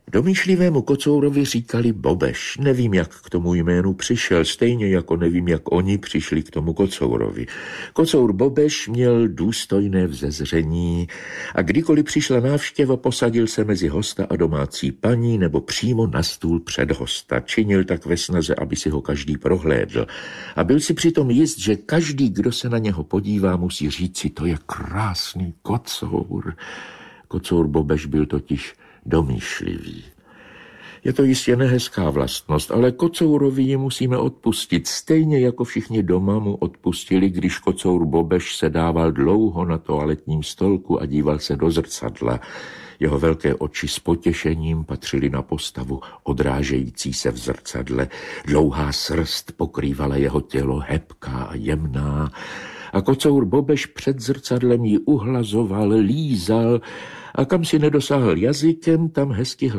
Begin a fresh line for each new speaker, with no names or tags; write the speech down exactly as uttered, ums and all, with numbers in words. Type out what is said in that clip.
Domýšlivému kocourovi říkali Bobeš. Nevím, jak k tomu jménu přišel, stejně jako nevím, jak oni přišli k tomu kocourovi. Kocour Bobeš měl důstojné vzezření a kdykoliv přišla návštěva, posadil se mezi hosta a domácí paní nebo přímo na stůl před hosta. Činil tak ve snaze, aby si ho každý prohlédl. A byl si přitom jist, že každý, kdo se na něho podívá, musí říci, to je krásný kocour. Kocour Bobeš byl totiž domýšlivý. Je to jistě nehezká vlastnost, ale kocourovi ji musíme odpustit, stejně jako všichni doma mu odpustili, když kocour Bobeš se dával dlouho na toaletním stolku a díval se do zrcadla. Jeho velké oči s potěšením patřily na postavu odrážející se v zrcadle. Dlouhá srst pokrývala jeho tělo, hebká a jemná. A kocour Bobeš před zrcadlem ji uhlazoval, lízal a kam si nedosáhl jazykem, tam hezky